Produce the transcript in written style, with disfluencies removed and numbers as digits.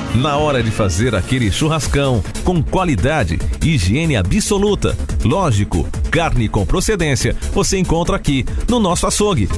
Na hora de fazer aquele churrascão, com qualidade, higiene absoluta. Lógico, carne com procedência, você encontra aqui no nosso açougue.